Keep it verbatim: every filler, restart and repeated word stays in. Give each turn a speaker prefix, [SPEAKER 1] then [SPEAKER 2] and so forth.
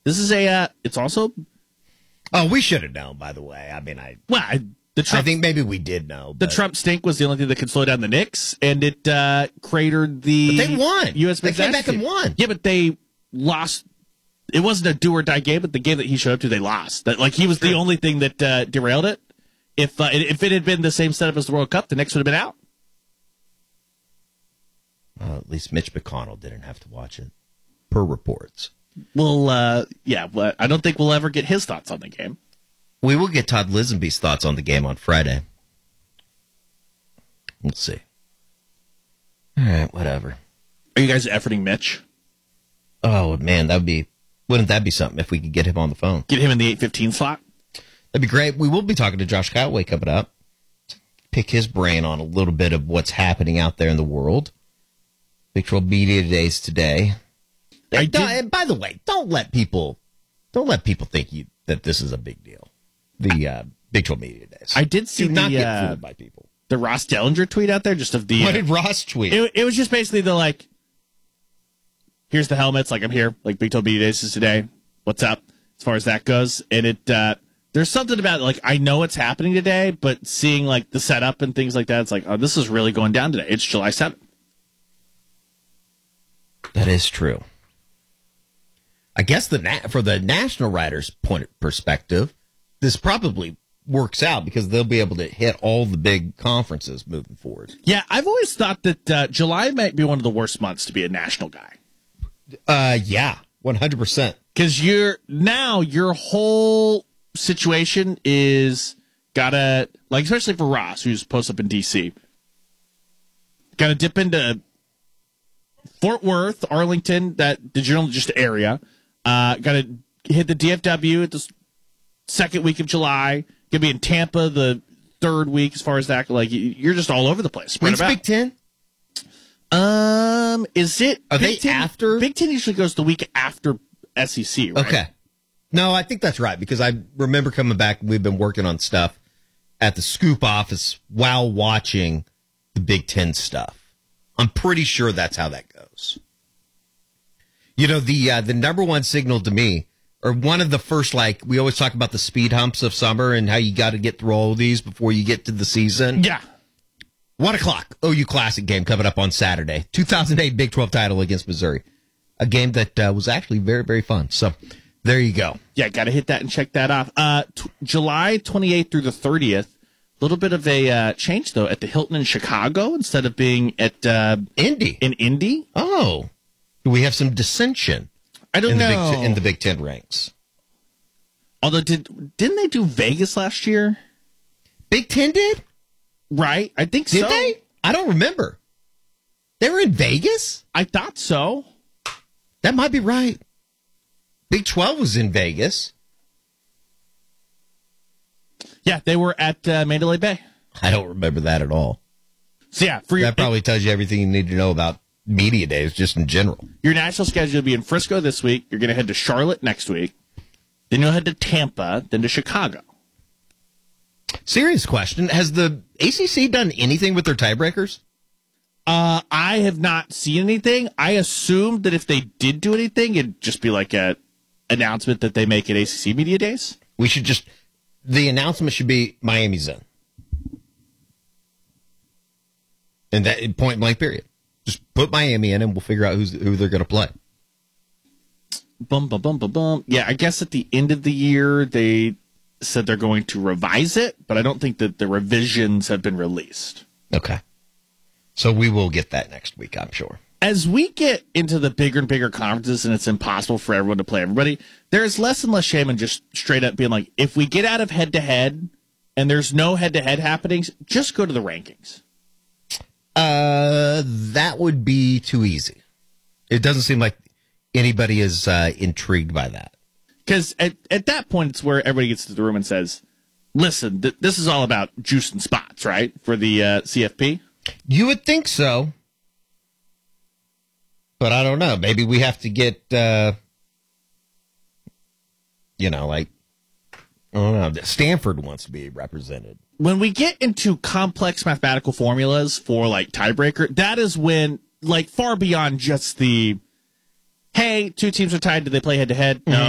[SPEAKER 1] This is a, uh, it's also...
[SPEAKER 2] Oh, we should have known, by the way. I mean, I...
[SPEAKER 1] Well, I, the Trump,
[SPEAKER 2] I think maybe we did know.
[SPEAKER 1] The
[SPEAKER 2] but.
[SPEAKER 1] Trump stink was the only thing that could slow down the Knicks, and it uh, cratered the...
[SPEAKER 2] But they won.
[SPEAKER 1] U S
[SPEAKER 2] They came back and won.
[SPEAKER 1] Yeah, but they lost... It wasn't a do-or-die game, but the game that he showed up to, they lost. That, like, he was the only thing that uh, derailed it. If uh, if it had been the same setup as the World Cup, the Knicks would have been out.
[SPEAKER 2] Well, at least Mitch McConnell didn't have to watch it, per reports.
[SPEAKER 1] Well, uh, yeah, but I don't think we'll ever get his thoughts on the game.
[SPEAKER 2] We will get Todd Lisenby's thoughts on the game on Friday. We'll see. All right, whatever.
[SPEAKER 1] Are you guys efforting Mitch?
[SPEAKER 2] Oh, man, that would be... Wouldn't that be something if we could get him on the phone?
[SPEAKER 1] Get him in the eight fifteen slot?
[SPEAKER 2] That'd be great. We will be talking to Josh Callaway coming up. Pick his brain on a little bit of what's happening out there in the world. Big twelve Media Days today.
[SPEAKER 1] I
[SPEAKER 2] Don't,
[SPEAKER 1] did,
[SPEAKER 2] and by the way, don't let people don't let people think you that this is a big deal. The uh, Big twelve Media Days.
[SPEAKER 1] I did see
[SPEAKER 2] Do not
[SPEAKER 1] the,
[SPEAKER 2] get
[SPEAKER 1] uh,
[SPEAKER 2] fooled by people.
[SPEAKER 1] the Ross Dellinger tweet out there, just of the...
[SPEAKER 2] What
[SPEAKER 1] uh,
[SPEAKER 2] did Ross tweet?
[SPEAKER 1] It, it was just basically the, like, here's the helmets, like, I'm here, like, Big twelve Media Days is today. What's up, as far as that goes? And it... Uh, There's something about, like, I know it's happening today, but seeing, like, the setup and things like that, it's like, oh, this is really going down today. It's July seventh.
[SPEAKER 2] That is true. I guess the na- for the national writers' point of perspective, this probably works out because they'll be able to hit all the big conferences moving forward.
[SPEAKER 1] Yeah, I've always thought that uh, July might be one of the worst months to be a national guy.
[SPEAKER 2] Uh, yeah, one hundred percent.
[SPEAKER 1] Because you're, now your whole... situation is gotta, like, especially for Ross, who's posted up in D C, gotta dip into Fort Worth, Arlington, that the general just area. Uh, gotta hit the D F W at the second week of July. Gonna be in Tampa the third week. As far as that, like, you're just all over the place. Spread
[SPEAKER 2] When's
[SPEAKER 1] about.
[SPEAKER 2] Big Ten?
[SPEAKER 1] Um, is it?
[SPEAKER 2] Are
[SPEAKER 1] Big
[SPEAKER 2] they
[SPEAKER 1] Ten,
[SPEAKER 2] after?
[SPEAKER 1] Big Ten usually goes the week after S E C, right?
[SPEAKER 2] Okay. No, I think that's right, because I remember coming back, we've been working on stuff at the Scoop office while watching the Big Ten stuff. I'm pretty sure that's how that goes. You know, the uh, the number one signal to me, or one of the first, like, we always talk about the speed humps of summer and how you got to get through all of these before you get to the season.
[SPEAKER 1] Yeah.
[SPEAKER 2] One o'clock, O U Classic game coming up on Saturday. two thousand eight Big twelve title against Missouri. A game that uh, was actually very, very fun. So... there you go.
[SPEAKER 1] Yeah, got to hit that and check that off. Uh, t- July twenty-eighth through the thirtieth. A little bit of a uh, change, though, at the Hilton in Chicago instead of being at uh,
[SPEAKER 2] Indy.
[SPEAKER 1] In Indy.
[SPEAKER 2] Oh, do we have some dissension?
[SPEAKER 1] I don't
[SPEAKER 2] in
[SPEAKER 1] know.
[SPEAKER 2] The Big, in the Big Ten ranks.
[SPEAKER 1] Although, did didn't they do Vegas last year?
[SPEAKER 2] Big Ten did?
[SPEAKER 1] Right, I think
[SPEAKER 2] did
[SPEAKER 1] so.
[SPEAKER 2] Did they? I don't remember. They were in Vegas?
[SPEAKER 1] I thought so.
[SPEAKER 2] That might be right. Big twelve was in Vegas.
[SPEAKER 1] Yeah, they were at uh, Mandalay Bay.
[SPEAKER 2] I don't remember that at all.
[SPEAKER 1] So, yeah. For your,
[SPEAKER 2] that probably tells you everything you need to know about media days, just in general.
[SPEAKER 1] Your national schedule will be in Frisco this week. You're going to head to Charlotte next week. Then you'll head to Tampa, then to Chicago.
[SPEAKER 2] Serious question. Has the A C C done anything with their tiebreakers?
[SPEAKER 1] Uh, I have not seen anything. I assumed that if they did do anything, it'd just be like a announcement that they make at A C C Media Days.
[SPEAKER 2] We should just, the announcement should be Miami's in. And that point blank period. Just put Miami in and we'll figure out who's who they're going to play.
[SPEAKER 1] Bum, bum, bum, bum, bum. Yeah, I guess at the end of the year, they said they're going to revise it, but I don't think that the revisions have been released.
[SPEAKER 2] Okay. So we will get that next week, I'm sure.
[SPEAKER 1] As we get into the bigger and bigger conferences and it's impossible for everyone to play everybody, there's less and less shame in just straight up being like, if we get out of head-to-head and there's no head-to-head happenings, just go to the rankings.
[SPEAKER 2] Uh, that would be too easy. It doesn't seem like anybody is uh, intrigued by that.
[SPEAKER 1] Because at, at that point, it's where everybody gets to the room and says, listen, th- this is all about juice and spots, right, for the uh, C F P?
[SPEAKER 2] You would think so. But I don't know. Maybe we have to get, uh, you know, like, I don't know, Stanford wants to be represented.
[SPEAKER 1] When we get into complex mathematical formulas for, like, tiebreaker, that is when, like, far beyond just the, hey, two teams are tied, do they play head-to-head? No.